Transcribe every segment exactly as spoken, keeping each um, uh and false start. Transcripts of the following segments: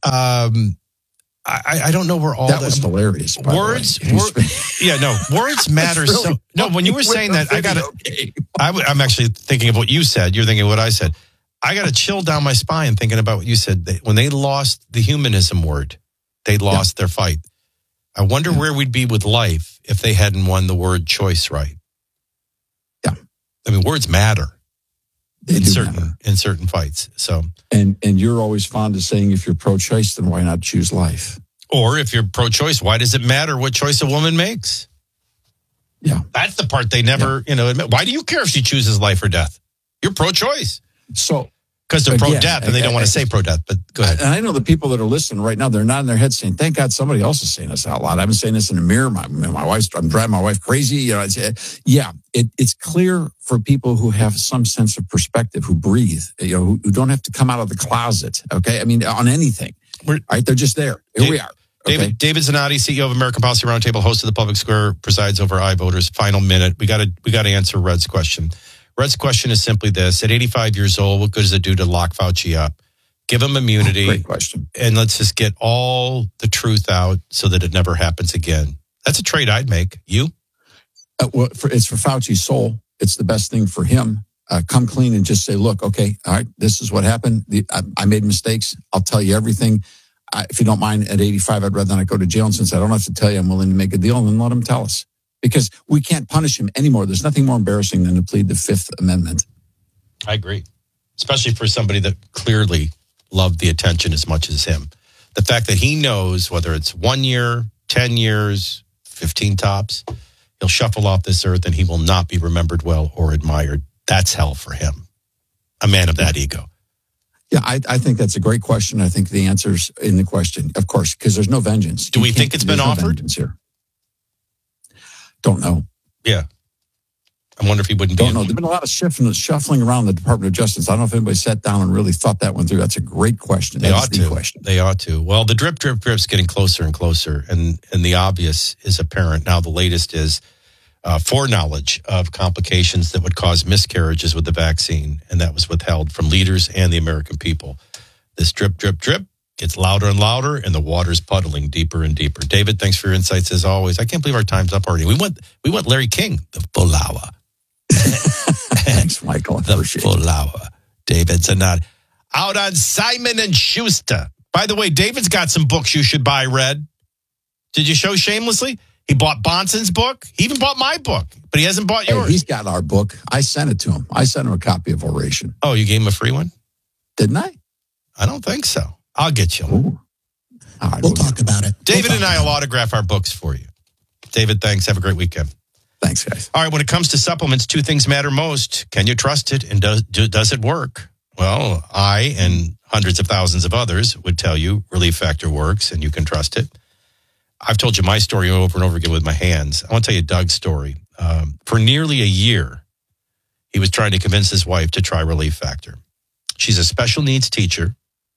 Um, I, I don't know where all that the, was hilarious. Words, wor- yeah, no, words matter. really so no, when you were saying that, I got to. I'm actually thinking of what you said. You're thinking of what I said. I got to chill down my spine thinking about what you said. They, when they lost the humanism word, they lost yeah. their fight. I wonder yeah. where we'd be with life if they hadn't won the word choice right. Yeah, I mean, words matter they in do certain matter. in certain fights. So, and and you're always fond of saying, if you're pro-choice, then why not choose life? Or if you're pro-choice, why does it matter what choice a woman makes? Yeah, that's the part they never, yeah. you know, admit. Why do you care if she chooses life or death? You're pro-choice. So, because they're pro-death and they don't want to say pro-death, but go ahead. And I know the people that are listening right now, they're nodding their heads saying, thank God somebody else is saying this out loud. I've been saying this in the mirror. My, my wife's, I'm driving my wife crazy. You know, it's, yeah, it, it's clear for people who have some sense of perspective, who breathe, you know, who, who don't have to come out of the closet. Okay. I mean, on anything, We're, right? They're just there. Here Dave, we are. Okay. David, David Zanotti, C E O of American Policy Roundtable, host of the Public Square, presides over iVoters. Final minute. We got to, we got to answer Red's question. Red's question is simply this. At eighty-five years old, what good does it do to lock Fauci up? Give him immunity. Oh, great question. And let's just get all the truth out so that it never happens again. That's a trade I'd make. You? Uh, well, for, it's for Fauci's soul. It's the best thing for him. Uh, come clean and just say, look, okay, all right, this is what happened. The, I, I made mistakes. I'll tell you everything. I, if you don't mind, at eighty-five, I'd rather not go to jail. And since I don't have to tell you, I'm willing to make a deal, and then let him tell us. Because we can't punish him anymore. There's nothing more embarrassing than to plead the Fifth Amendment. I agree. Especially for somebody that clearly loved the attention as much as him. The fact that he knows whether it's one year, ten years, fifteen tops, he'll shuffle off this earth and he will not be remembered well or admired. That's hell for him. A man of that ego. Yeah, I, I think that's a great question. I think the answer's in the question, of course, because there's no vengeance. Do you we think it's been offered? No here. Don't know. Yeah. I wonder if he wouldn't Don't be. know. There's been a lot of shuffling, shuffling around the Department of Justice. I don't know if anybody sat down and really thought that one through. That's a great question. They That's ought the to. Question. They ought to. Well, the drip, drip, drip's getting closer and closer, and, and the obvious is apparent. Now, the latest is uh, foreknowledge of complications that would cause miscarriages with the vaccine, and that was withheld from leaders and the American people. This drip, drip, drip gets louder and louder, and the water's puddling deeper and deeper. David, thanks for your insights as always. I can't believe our time's up already. We went, we went Larry King, the full hour. Thanks, Michael. I the appreciate full it. hour. David Zanotti. Out on Simon and Schuster. By the way, David's got some books you should buy, Red. Did you show shamelessly? He bought Bonson's book. He even bought my book, but he hasn't bought yours. Hey, he's got our book. I sent it to him. I sent him a copy of Oration. Oh, you gave him a free one? Didn't I? I don't think so. I'll get you one. All right, we'll, we'll talk about it. David we'll and I will autograph our books for you. David, thanks. Have a great weekend. Thanks, guys. All right, when it comes to supplements, two things matter most. Can you trust it, and does, do, does it work? Well, I and hundreds of thousands of others would tell you Relief Factor works, and you can trust it. I've told you my story over and over again with my hands. I want to tell you Doug's story. Um, for nearly a year, he was trying to convince his wife to try Relief Factor. She's a special needs teacher.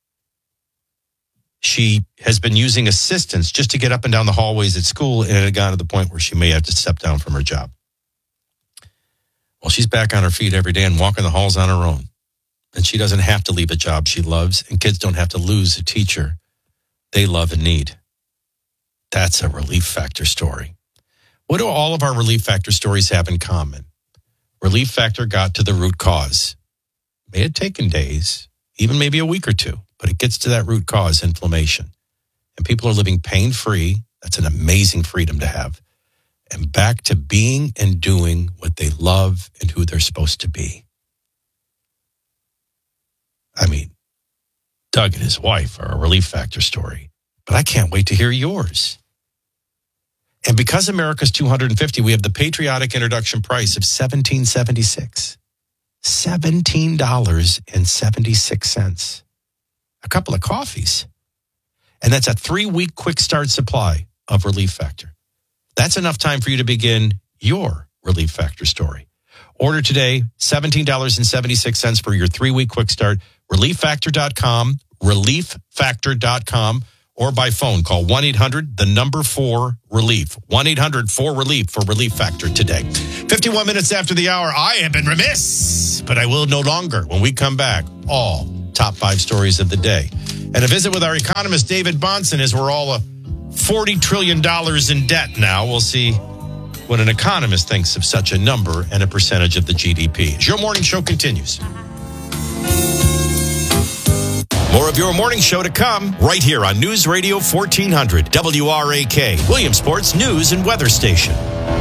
She has been using assistance just to get up and down the hallways at school, and it had gotten to the point where she may have to step down from her job. Well, she's back on her feet every day and walking the halls on her own. And she doesn't have to leave a job she loves, and kids don't have to lose a teacher they love and need. That's a Relief Factor story. What do all of our Relief Factor stories have in common? Relief Factor got to the root cause. May have taken days, even maybe a week or two, but it gets to that root cause, inflammation. And people are living pain-free. That's an amazing freedom to have. And back to being and doing what they love and who they're supposed to be. I mean, Doug and his wife are a Relief Factor story, but I can't wait to hear yours. And because America's two hundred fifty, we have the patriotic introduction price of seventeen dollars and seventy-six cents. seventeen dollars and seventy-six cents. A couple of coffees. And that's a three-week quick start supply of Relief Factor. That's enough time for you to begin your Relief Factor story. Order today, seventeen dollars and seventy-six cents for your three-week quick start. relief factor dot com, relief factor dot com, or by phone. Call one eight hundred, the number four, relief. one eight hundred four relief for Relief Factor today. fifty-one minutes after the hour, I have been remiss, but I will no longer. When we come back, all top five stories of the day. And a visit with our economist, David Bahnsen, as we're all uh, forty trillion dollars in debt now. We'll see what an economist thinks of such a number and a percentage of the G D P. As your morning show continues. More of your morning show to come right here on News Radio fourteen hundred, W R A K, Williamsport's news and weather station.